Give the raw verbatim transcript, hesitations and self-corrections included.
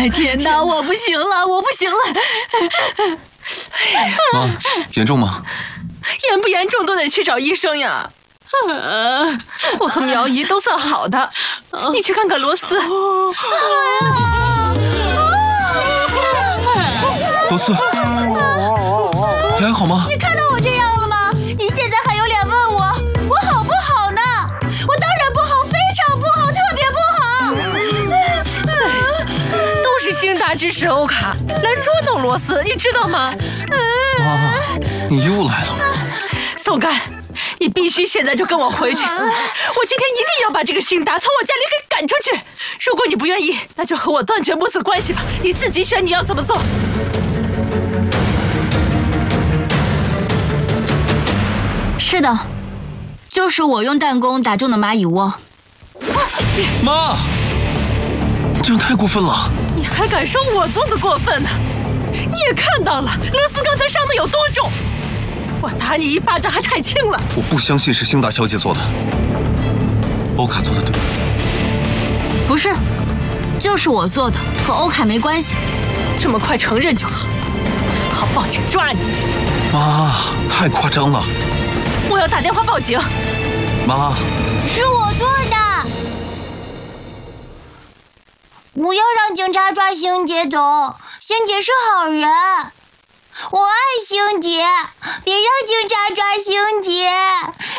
哎天哪，我不行了，我不行了！ 妈，严重吗？ 严不严重都得去找医生呀。我和苗姨都算好的，你去看看罗斯。 罗斯，你还好吗？ 你看到我这样了吗？你现在还有脸问我，我好不好呢？我当然不好，非常不好，特别不好。 都是星大支持欧卡来捉弄罗斯，你知道吗？ 妈，你又来了。 宋干，你必须现在就跟我回去。我今天一定要把这个星达从我家里给赶出去。如果你不愿意，那就和我断绝母子关系吧。你自己选你要怎么做。 是的，就是我用弹弓打中的蚂蚁窝。 妈，这样太过分了！ 你还敢说我做的过分呢？你也看到了，罗斯刚才伤的有多重，我打你一巴掌还太轻了。 我不相信是星大小姐做的，欧卡做的对。 不是，就是我做的，和欧卡没关系。 这么快承认就好，好报警抓你。 妈，太夸张了！ 我要打电话报警。 妈， 是我做的。不要让警察抓星姐走，星姐是好人，我爱星姐，别让警察抓星姐。